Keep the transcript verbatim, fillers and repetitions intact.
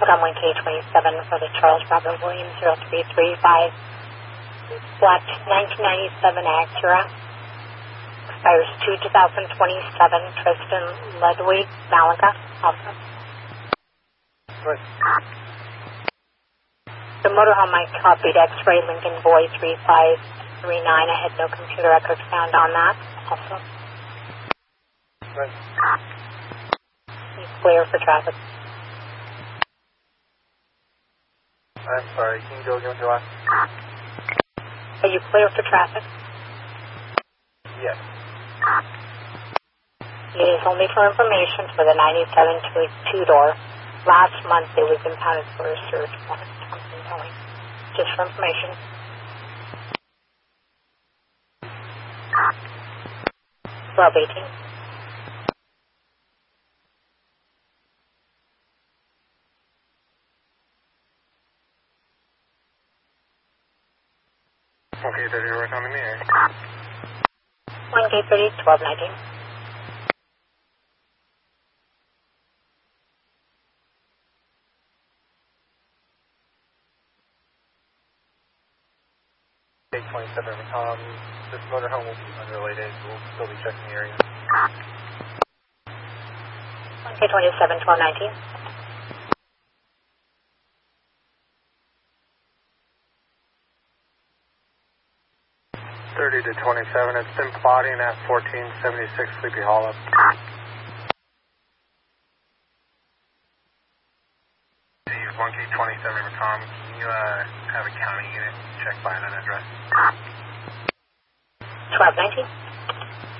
Bubblegum one K twenty-seven for the Charles Robert Williams zero three three five. Black nineteen ninety-seven Acura. Expires two thousand twenty-seven. Tristan Ludwig, Malaga. Also. Right. The motorhome I copied X-Ray Lincoln Boy three five three nine. I had no computer records found on that. Also. Right. He's clear for traffic. I'm sorry, can you go again with your last? Are you clear for traffic? Yes. It is only for information for the ninety-seven two-door. Last month it was impounded for a search warrant. Something going. Just for information. twelve eighteen. Okay, thirty, right on in the air. one K thirty, twelve nineteen. K twenty-seven, um, this motorhome will be unrelated. We'll still be checking the area. one K twenty-seven, twelve nineteen. thirty to twenty-seven, it's been plotting at fourteen seventy-six Sleepy Hollow. one K twenty-seven, Tom, can you uh, have a county unit check by that address? twelve nineteen.